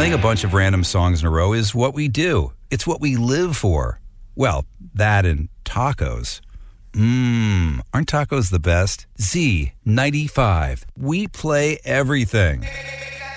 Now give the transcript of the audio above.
Playing a bunch of random songs in a row is what we do. It's what we live for. Well, that and tacos. Aren't tacos the best? Z95. We play everything.